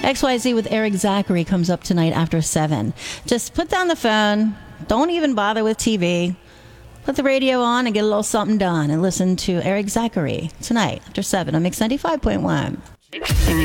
XYZ with Eric Zachary comes up tonight after 7. Just put down the phone. Don't even bother with TV. Put the radio on and get a little something done and listen to Eric Zachary tonight after 7 on Mix 95.1.